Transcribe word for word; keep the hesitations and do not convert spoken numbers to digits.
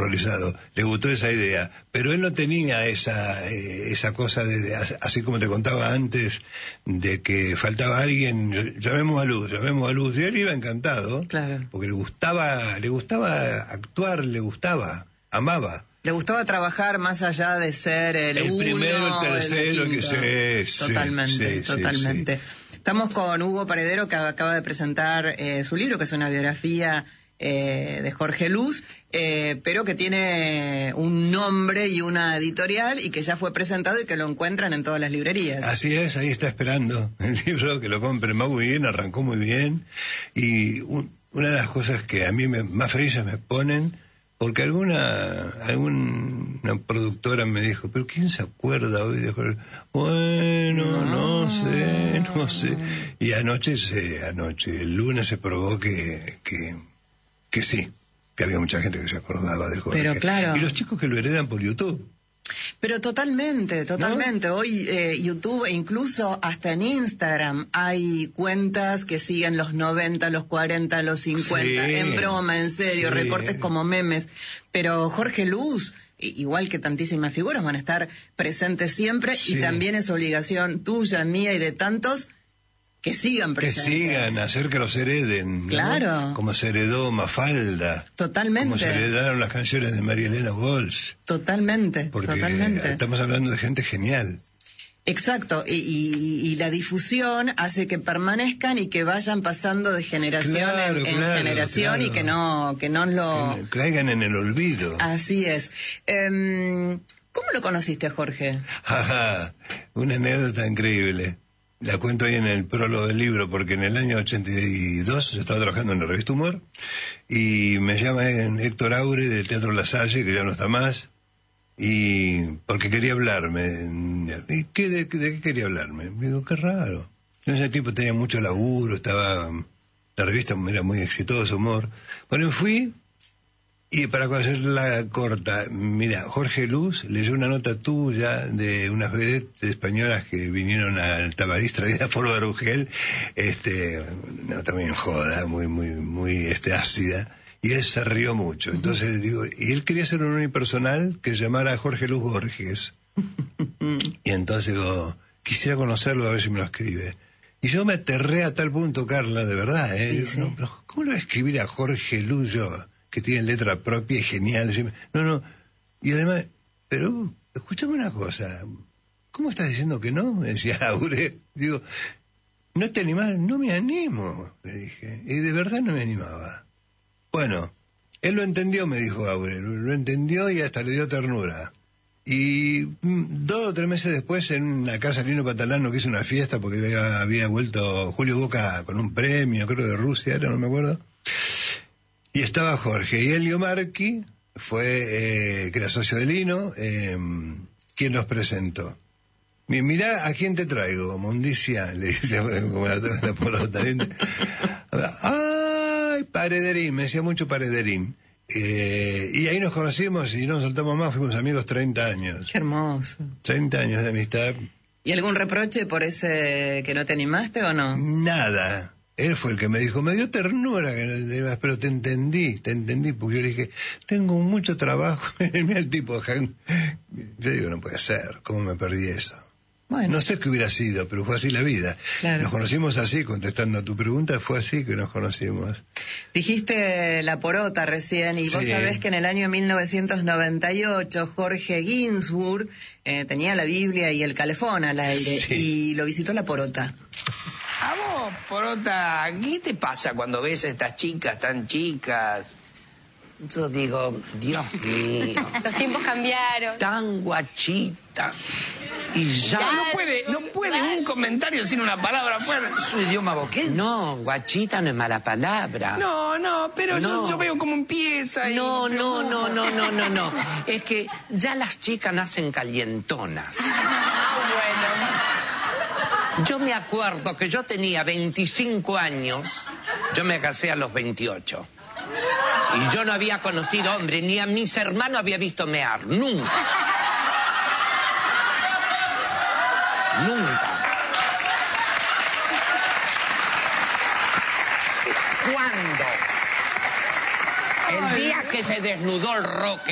horrorizado. Le gustó esa idea, pero él no tenía esa eh, esa cosa de, de así como te contaba antes, de que faltaba alguien, llamemos a Luz, llamemos a Luz, y él iba encantado, claro, porque le gustaba, le gustaba actuar, le gustaba, amaba. Le gustaba trabajar más allá de ser el, el uno, primero, el tercero, el que se... Sí, totalmente, sí, totalmente. Sí, sí. Estamos con Hugo Paredero, que acaba de presentar eh, su libro, que es una biografía eh, de Jorge Luz, eh, pero que tiene un nombre y una editorial y que ya fue presentado y que lo encuentran en todas las librerías. Así es, ahí está esperando el libro, que lo compren. Va muy bien, arrancó muy bien. Y un, una de las cosas que a mí me, más felices me ponen, porque alguna alguna productora me dijo, pero ¿quién se acuerda hoy de Jorge? Bueno, no, no sé, no sé. Y anoche, se, anoche, el lunes se probó que, que, que sí, que había mucha gente que se acordaba de Jorge. Pero claro. Y los chicos que lo heredan por YouTube. Pero totalmente, totalmente. ¿No? Hoy eh, YouTube e incluso hasta en Instagram hay cuentas que siguen los noventa, los cuarenta, los cincuenta, sí, en broma, en serio, sí. recortes como memes. Pero Jorge Luz, igual que tantísimas figuras, van a estar presentes siempre sí. y también es obligación tuya, mía y de tantos que sigan presentes. Que sigan, hacer que los hereden. Claro. ¿No? Como se heredó Mafalda. Totalmente. Como se heredaron las canciones de María Elena Walsh. Totalmente, Porque totalmente. Estamos hablando de gente genial. Exacto, y, y, y la difusión hace que permanezcan y que vayan pasando de generación claro, en, en claro, generación claro. y que no que no lo... Que caigan en el olvido. Así es. Um, ¿Cómo lo conociste a Jorge? Ajá, una anécdota increíble. La cuento ahí en el prólogo del libro, porque en el año ochenta y dos yo estaba trabajando en la revista Humor y me llama Héctor Aure del Teatro La Salle, que ya no está más, y porque quería hablarme. ¿Y qué, de, de qué quería hablarme? Me digo, qué raro. En ese tiempo tenía mucho laburo, estaba, la revista era muy exitosa, Humor. Bueno, fui, y para hacerla corta, mira, Jorge Luz leyó una nota tuya de unas vedettes españolas que vinieron al Tabarís traída por Barugel, este, no, también joda, muy, muy, muy, este, ácida, y él se rió mucho. Entonces digo, y él quería hacer un unipersonal que se llamara Jorge Luz Borges. Y entonces digo, quisiera conocerlo, a ver si me lo escribe. Y yo me aterré a tal punto, Carla, de verdad, ¿eh? Sí, sí. No, pero ¿cómo le voy a escribir a Jorge Luz yo? Que tiene letra propia y genial. No, no. Y además, pero, escúchame una cosa. ¿Cómo estás diciendo que no? Me decía Aure. Digo, ¿no te animás? No me animo, le dije. Y de verdad no me animaba. Bueno, él lo entendió, me dijo Aure. Lo entendió y hasta le dio ternura. Y mm, dos o tres meses después, en una casa de Lino Patalano, que hizo una fiesta porque había, había vuelto Julio Boca con un premio, creo de Rusia, era, no me acuerdo. Y estaba Jorge. Y Elio Marchi fue, eh, que era socio de Lino, eh, quien los presentó. Mirá a quién te traigo, Mundicia, le dice, como la, la porota. ¡Ay, Parederín! Me decía mucho Parederín. Eh, y ahí nos conocimos y no nos soltamos más, fuimos amigos treinta años. Qué hermoso. treinta años de amistad. ¿Y algún reproche por ese que no te animaste o no? Nada. Él fue el que me dijo, me dio ternura, pero te entendí, te entendí, porque yo le dije, tengo mucho trabajo. Mira el tipo, yo digo, no puede ser, ¿cómo me perdí eso? Bueno. No sé qué hubiera sido, pero fue así la vida. Claro. Nos conocimos así, contestando a tu pregunta, fue así que nos conocimos. Dijiste La Porota recién, y sí. Vos sabés que en el año mil novecientos noventa y ocho Jorge Ginsburg eh, tenía la Biblia y el calefón al aire, sí. Y lo visitó La Porota. A vos, Porota, ¿qué te pasa cuando ves a estas chicas tan chicas? Yo digo, Dios mío. Los tiempos cambiaron. Tan guachita. Y ya... No puede, no puede un comentario sin una palabra fuera. ¿Su idioma boqueño? No, guachita no es mala palabra. No, no, pero no. Yo, yo veo cómo empieza y... No, no, no, no, no, no, no. Es que ya las chicas nacen calientonas. Ah, bueno. Yo me acuerdo que yo tenía veinticinco años, yo me casé a los veintiocho. Y yo no había conocido hombre, ni a mis hermanos había visto mear, nunca. Nunca. ¿Cuándo? El día que se desnudó el Roque.